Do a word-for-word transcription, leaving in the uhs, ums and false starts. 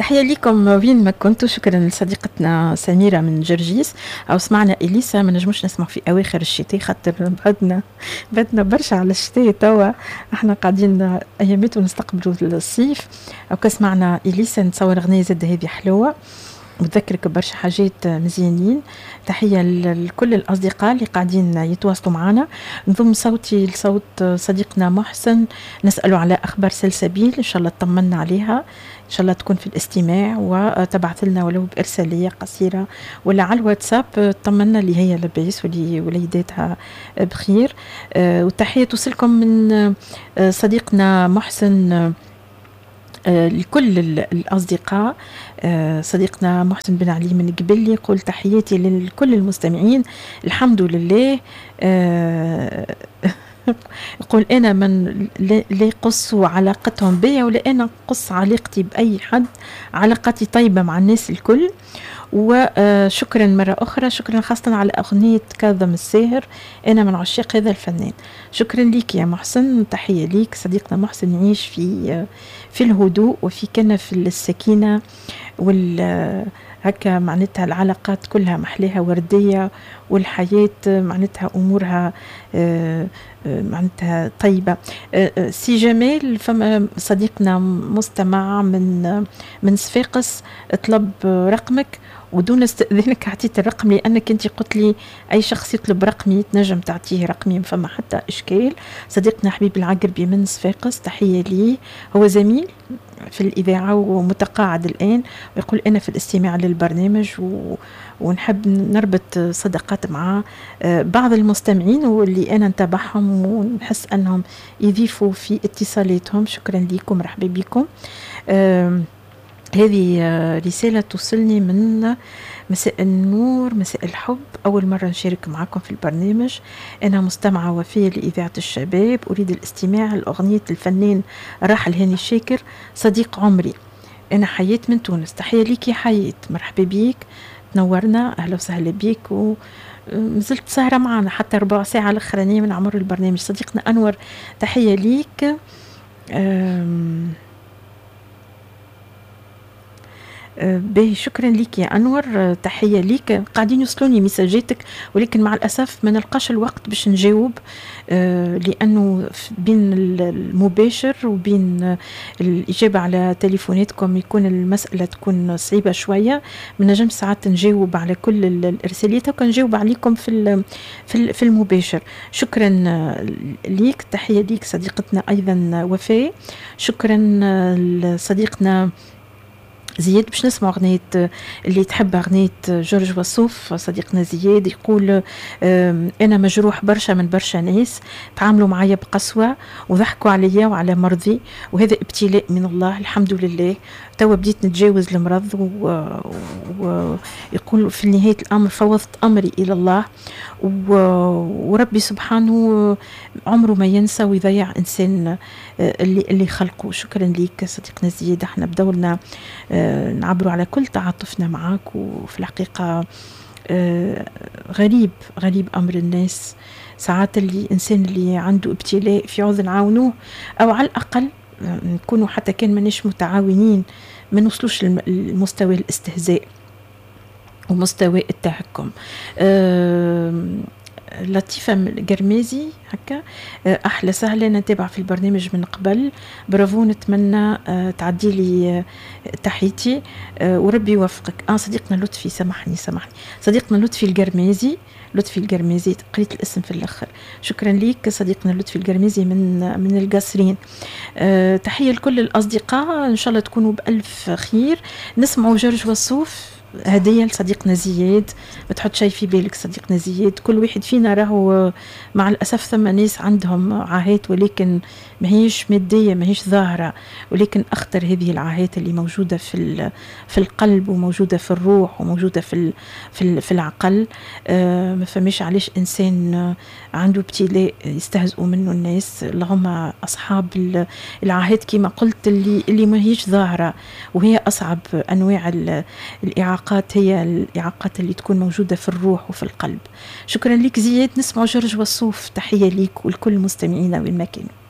تحية لكم وين ما كنتوا. شكرا لصديقتنا سميرة من جرجيس. أو سمعنا إليسا، ما نجموش نسمع في أواخر الشتاء خاطر بعدنا بعدنا برشا على الشتاء توا، احنا قاعدين أيامات ونستقبلوا الصيف. أو كسمعنا إليسا، نتصور أغنية زاد هذه حلوة وتذكرك برشا حاجات مزيانين. تحية لكل الأصدقاء اللي قاعدين يتواصلوا معنا. نضم صوتي لصوت صديقنا محسن، نسأله على أخبار سلسبيل، إن شاء الله اطمنا عليها، إن شاء الله تكون في الاستماع وتبعث لنا ولو بإرسالية قصيرة ولا على الواتساب طمنا اللي هي لاباس واللي وليداتها بخير. أه وتحية توصلكم من أه صديقنا محسن أه لكل الأصدقاء. أه صديقنا محسن بن علي من قبل يقول تحياتي لكل المستمعين، الحمد لله. أه يقول أنا من لا يقصوا علاقتهم بي ولا أنا قص علاقتي بأي حد، علاقتي طيبة مع الناس الكل. وشكرا مرة أخرى، شكرا خاصة على أغنية كاظم الساهر، أنا من عشاق هذا الفنان. شكرا ليك يا محسن، تحية ليك صديقنا محسن، يعيش في في الهدوء وفي كنف السكينة وال هكا معناتها العلاقات كلها محلها وردية، والحياة معناتها أمورها معناتها طيبة. سي جمال، فما صديقنا مستمع من من صفاقس طلب رقمك ودون استئذانك اعطيت الرقم، لأنك انت قلت لي أي شخص يطلب رقمي تنجم تعطيه رقمي، فما حتى إشكال. صديقنا حبيب العقربي من صفاقس، تحية لي، هو زميل في الإذاعة ومتقاعد الآن، ويقول أنا في الاستماع للبرنامج و... ونحب نربط صداقات مع بعض المستمعين واللي أنا نتابعهم ونحس أنهم يضيفوا في اتصالاتهم. شكرا لكم، مرحبا بكم. أه... هذه رسالة توصلني من مساء النور، مساء الحب، أول مرة نشارك معكم في البرنامج. أنا مستمعة وفية لإذاعة الشباب، أريد الاستماع لأغنية الفنان راحل هاني شاكر صديق عمري. أنا حياة من تونس، تحية ليك يا حياة، مرحبا بيك، تنورنا، أهلا وسهلا بيك، ومزلت سهرة معنا حتى ربع ساعة الأخرانية من عمر البرنامج. صديقنا أنور، تحية ليك. أم باهي، شكرا لك يا أنور، تحية لك. قاعدين يوصلوني مساجاتك ولكن مع الأسف ما نلقاش الوقت باش نجاوب، لأنه بين المباشر وبين الإجابة على تليفوناتكم يكون المسألة تكون صعيبة شوية، ما نجم ساعات نجاوب على كل الإرساليات وكان نجاوب عليكم في في المباشر. شكرا لك، تحية لك صديقتنا أيضا وفاء. شكرا لصديقنا زياد. باش نسمع أغنية اللي تحب، أغنية جورج وسوف. صديقنا زياد يقول أنا مجروح برشا من برشا ناس، تعاملوا معايا بقسوة وضحكوا عليا وعلى مرضي، وهذا ابتلاء من الله، الحمد لله. توا بديت نتجاوز المرض، ويقول في نهاية الأمر فوضت أمري إلى الله، وربي سبحانه عمره ما ينسى ويضيع إنسان اللي اللي خلقه. شكرا لك صديقنا زياد، احنا بدورنا نعبروا على كل تعاطفنا معك، وفي الحقيقة غريب غريب أمر الناس ساعات، اللي إنسان اللي عنده ابتلاء في عوض نعاونوه، أو على الأقل نكونوا حتى كان مناش متعاونين ما نوصلوش لمستوى الاستهزاء ومستوى التهكم. أه لطيفة قرمازي هكا، أحلى سهلة، نتابع في البرنامج من قبل، برافو، نتمنى تعدي لي تحيتي وربي يوفقك. آه صديقنا لطفي، سامحني سامحني صديقنا لطفي القرمازي، لطفي القرمازي، قريت الاسم في الآخر. شكرا ليك صديقنا لطفي القرمازي من من القصرين. أه تحية لكل الأصدقاء، إن شاء الله تكونوا بألف خير. نسمعوا جورج وسوف، هدية لصديقنا زياد، ما تحط شيء في بالك صديقنا زياد، كل واحد فينا راهو مع الأسف ثم ناس عندهم عاهات ولكن ما هيش مادية، ما هيش ظاهرة، ولكن أخطر هذه العاهات اللي موجودة في في القلب وموجودة في الروح وموجودة في في في العقل. آه ما فماش علاش إنسان عنده ابتلاء يستهزئوا منه الناس، اللهم أصحاب العاهات كما قلت اللي اللي ما هيش ظاهرة، وهي أصعب أنواع الإعاقات، هي الإعاقات اللي تكون موجودة في الروح وفي القلب. شكرا لك زياد. نسمع جورج وسوف، تحية لك ولكل مستمعينا وين ما كانوا.